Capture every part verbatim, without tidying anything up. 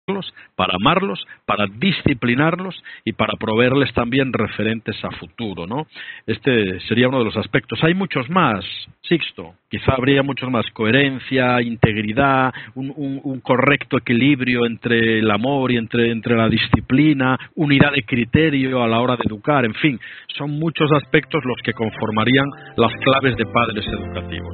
para amarlos, para disciplinarlos y para proveerles también referentes a futuro, ¿no? Este sería uno de los aspectos. Hay muchos más, Sixto. Quizá habría muchos más. Coherencia, integridad, un, un, un correcto equilibrio entre el amor y entre, entre la disciplina, unidad de criterio a la hora de educar, en fin. Son muchos aspectos los que conformarían las claves de padres educativos.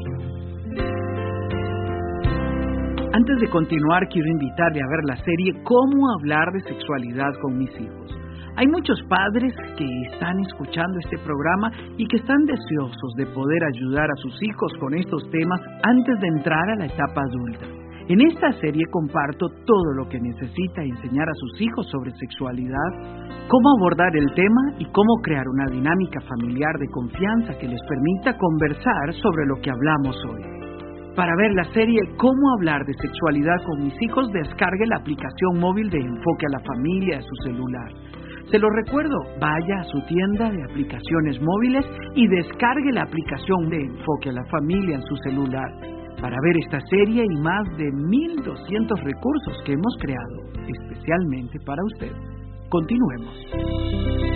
Antes de continuar, quiero invitarle a ver la serie Cómo hablar de sexualidad con mis hijos. Hay muchos padres que están escuchando este programa y que están deseosos de poder ayudar a sus hijos con estos temas antes de entrar a la etapa adulta. En esta serie comparto todo lo que necesita enseñar a sus hijos sobre sexualidad, cómo abordar el tema y cómo crear una dinámica familiar de confianza que les permita conversar sobre lo que hablamos hoy. Para ver la serie Cómo hablar de sexualidad con mis hijos, descargue la aplicación móvil de Enfoque a la Familia de su celular. Se lo recuerdo, vaya a su tienda de aplicaciones móviles y descargue la aplicación de Enfoque a la Familia en su celular para ver esta serie y más de mil doscientos recursos que hemos creado especialmente para usted. Continuemos.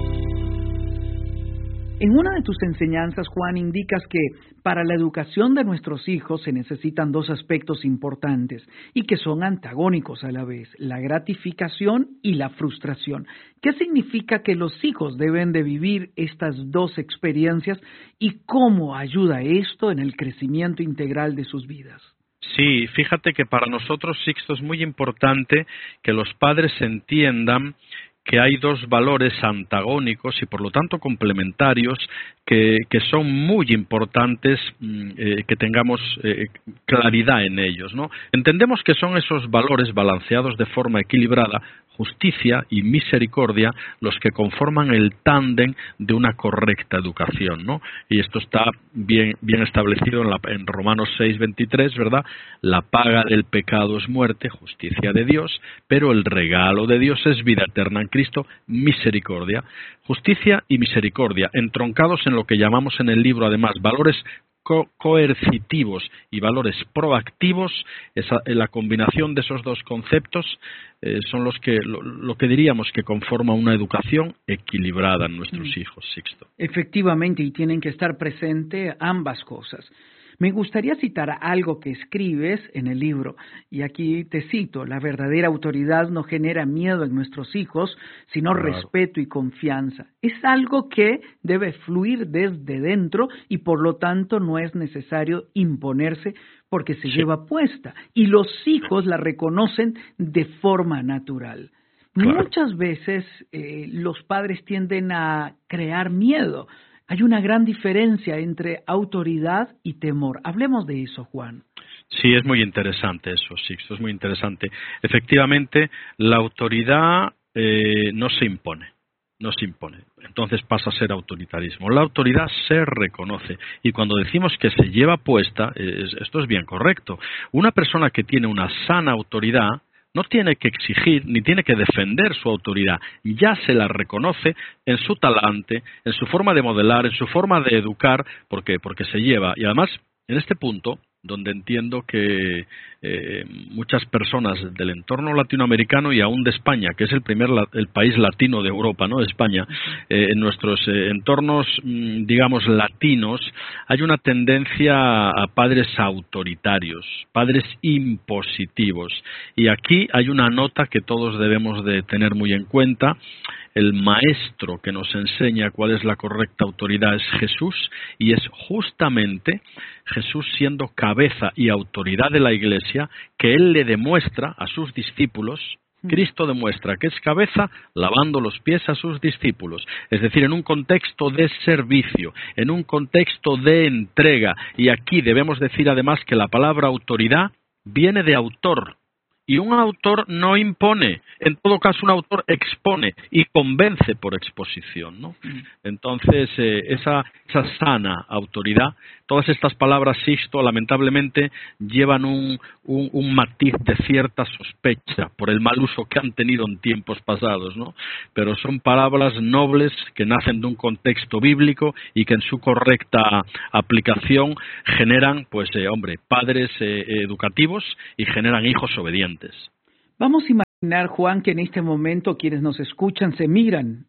En una de tus enseñanzas, Juan, indicas que para la educación de nuestros hijos se necesitan dos aspectos importantes y que son antagónicos a la vez, la gratificación y la frustración. ¿Qué significa que los hijos deben de vivir estas dos experiencias y cómo ayuda esto en el crecimiento integral de sus vidas? Sí, fíjate que para nosotros, Sixto, es muy importante que los padres entiendan que hay dos valores antagónicos y por lo tanto complementarios que, que son muy importantes eh, que tengamos eh, claridad en ellos, ¿no? Entendemos que son esos valores balanceados de forma equilibrada, justicia y misericordia, los que conforman el tándem de una correcta educación, ¿no? Y esto está bien, bien establecido en, la, en Romanos seis veintitrés, ¿verdad? La paga del pecado es muerte, justicia de Dios, pero el regalo de Dios es vida eterna en Cristo, misericordia. Justicia y misericordia, entroncados en lo que llamamos en el libro, además, valores Co- coercitivos y valores proactivos. Esa, la combinación de esos dos conceptos eh, son los que lo, lo que diríamos que conforma una educación equilibrada en nuestros mm. hijos, Sixto. Efectivamente, y tienen que estar presentes ambas cosas. Me gustaría citar algo que escribes en el libro, y aquí te cito: la verdadera autoridad no genera miedo en nuestros hijos, sino claro. respeto y confianza. Es algo que debe fluir desde dentro y por lo tanto no es necesario imponerse porque se sí. lleva puesta, y los hijos la reconocen de forma natural. Claro. Muchas veces eh, los padres tienden a crear miedo. Hay una gran diferencia entre autoridad y temor. Hablemos de eso, Juan. Sí, es muy interesante eso, Sixto, es muy interesante. Efectivamente, la autoridad eh, no se impone, no se impone. Entonces pasa a ser autoritarismo. La autoridad se reconoce. Y cuando decimos que se lleva puesta, es, esto es bien correcto. Una persona que tiene una sana autoridad no tiene que exigir ni tiene que defender su autoridad, ya se la reconoce en su talante, en su forma de modelar, en su forma de educar, ¿por qué? Porque se lleva. Y además, en este punto, donde entiendo que eh, muchas personas del entorno latinoamericano y aún de España, que es el primer la, el país latino de Europa, ¿no? España, eh, en nuestros eh, entornos, mm, digamos, latinos, hay una tendencia a padres autoritarios, padres impositivos. Y aquí hay una nota que todos debemos de tener muy en cuenta. El maestro que nos enseña cuál es la correcta autoridad es Jesús, y es justamente Jesús, siendo cabeza y autoridad de la Iglesia, que Él le demuestra a sus discípulos. Cristo demuestra que es cabeza lavando los pies a sus discípulos, es decir, en un contexto de servicio, en un contexto de entrega. Y aquí debemos decir además que la palabra autoridad viene de autor. Y un autor no impone, en todo caso un autor expone y convence por exposición, ¿no? Entonces, eh, esa, esa sana autoridad, todas estas palabras, Sixto, lamentablemente llevan un, un, un matiz de cierta sospecha por el mal uso que han tenido en tiempos pasados, ¿no? Pero son palabras nobles que nacen de un contexto bíblico y que en su correcta aplicación generan, pues, eh, hombre, padres eh, educativos y generan hijos obedientes. Vamos a Juan, que en este momento quienes nos escuchan se miran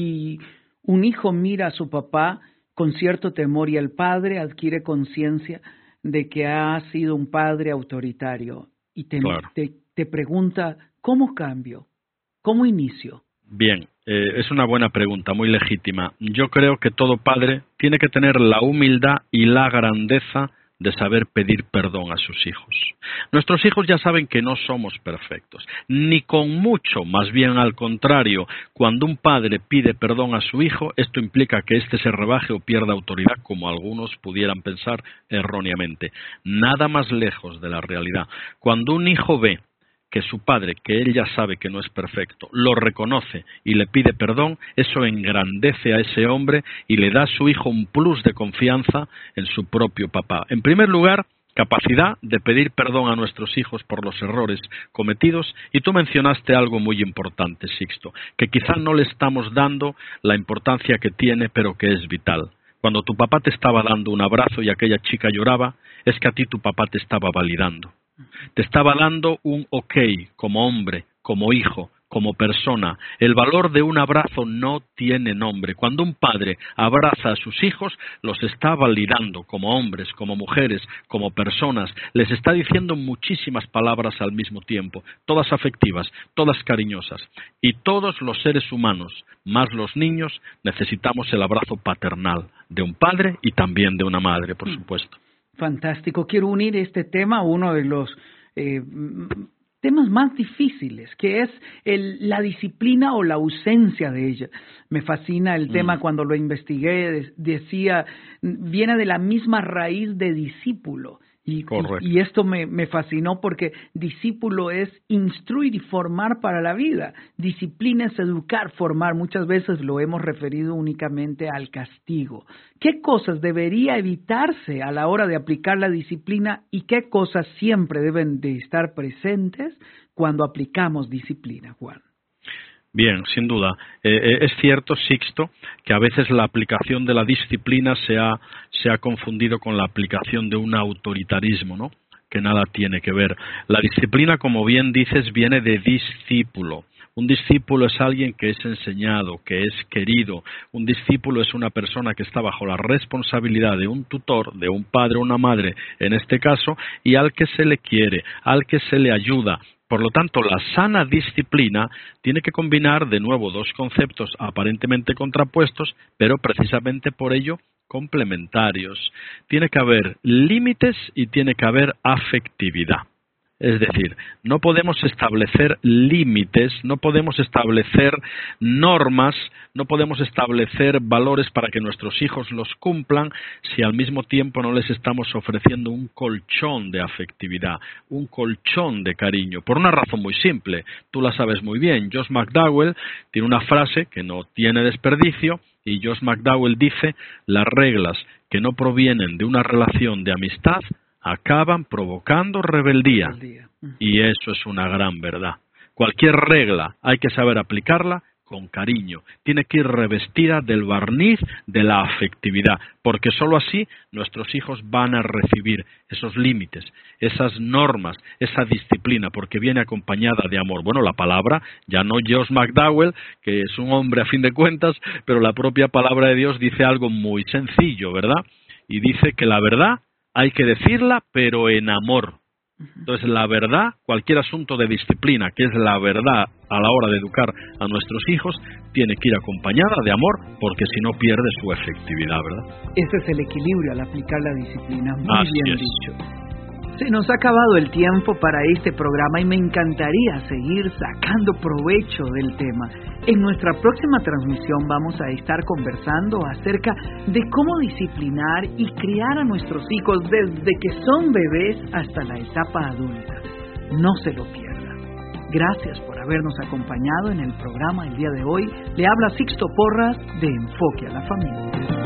y un hijo mira a su papá con cierto temor y el padre adquiere conciencia de que ha sido un padre autoritario y te, claro. te, te pregunta, ¿cómo cambio? ¿Cómo inicio? Bien, eh, es una buena pregunta, muy legítima. Yo creo que todo padre tiene que tener la humildad y la grandeza de saber pedir perdón a sus hijos. Nuestros hijos ya saben que no somos perfectos, ni con mucho, más bien al contrario. Cuando un padre pide perdón a su hijo, esto implica que éste se rebaje o pierda autoridad, como algunos pudieran pensar erróneamente. Nada más lejos de la realidad. Cuando un hijo ve que su padre, que él ya sabe que no es perfecto, lo reconoce y le pide perdón, eso engrandece a ese hombre y le da a su hijo un plus de confianza en su propio papá. En primer lugar, capacidad de pedir perdón a nuestros hijos por los errores cometidos, y tú mencionaste algo muy importante, Sixto, que quizá no le estamos dando la importancia que tiene, pero que es vital. Cuando tu papá te estaba dando un abrazo y aquella chica lloraba, es que a ti tu papá te estaba validando. Te estaba dando un ok como hombre, como hijo, como persona. El valor de un abrazo no tiene nombre. Cuando un padre abraza a sus hijos, los está validando como hombres, como mujeres, como personas. Les está diciendo muchísimas palabras al mismo tiempo, todas afectivas, todas cariñosas. Y todos los seres humanos, más los niños, necesitamos el abrazo paternal de un padre y también de una madre, por supuesto. Fantástico. Quiero unir este tema a uno de los eh, temas más difíciles, que es el, la disciplina o la ausencia de ella. Me fascina el mm. tema cuando lo investigué, decía, viene de la misma raíz de discípulo. Y, y, y esto me, me fascinó porque discípulo es instruir y formar para la vida. Disciplina es educar, formar. Muchas veces lo hemos referido únicamente al castigo. ¿Qué cosas debería evitarse a la hora de aplicar la disciplina y qué cosas siempre deben de estar presentes cuando aplicamos disciplina, Juan? Bien, sin duda. Eh, es cierto, Sixto, que a veces la aplicación de la disciplina se ha, se ha confundido con la aplicación de un autoritarismo, ¿no? Que nada tiene que ver. La disciplina, como bien dices, viene de discípulo. Un discípulo es alguien que es enseñado, que es querido. Un discípulo es una persona que está bajo la responsabilidad de un tutor, de un padre o una madre, en este caso, y al que se le quiere, al que se le ayuda. Por lo tanto, la sana disciplina tiene que combinar de nuevo dos conceptos aparentemente contrapuestos, pero precisamente por ello complementarios. Tiene que haber límites y tiene que haber afectividad. Es decir, no podemos establecer límites, no podemos establecer normas, no podemos establecer valores para que nuestros hijos los cumplan si al mismo tiempo no les estamos ofreciendo un colchón de afectividad, un colchón de cariño. Por una razón muy simple, tú la sabes muy bien. Josh McDowell tiene una frase que no tiene desperdicio y Josh McDowell dice: las reglas que no provienen de una relación de amistad acaban provocando rebeldía. Y eso es una gran verdad. Cualquier regla hay que saber aplicarla con cariño. Tiene que ir revestida del barniz de la afectividad, porque sólo así nuestros hijos van a recibir esos límites, esas normas, esa disciplina, porque viene acompañada de amor. Bueno, la palabra, ya no Josh McDowell, que es un hombre a fin de cuentas, pero la propia palabra de Dios dice algo muy sencillo, ¿verdad? Y dice que la verdad hay que decirla, pero en amor. Entonces, la verdad, cualquier asunto de disciplina, que es la verdad a la hora de educar a nuestros hijos, tiene que ir acompañada de amor, porque si no pierde su efectividad, ¿verdad? Ese es el equilibrio al aplicar la disciplina. Muy Así bien es. dicho. Se nos ha acabado el tiempo para este programa y me encantaría seguir sacando provecho del tema. En nuestra próxima transmisión vamos a estar conversando acerca de cómo disciplinar y criar a nuestros hijos desde que son bebés hasta la etapa adulta. No se lo pierda. Gracias por habernos acompañado en el programa el día de hoy. Le habla Sixto Porras de Enfoque a la Familia.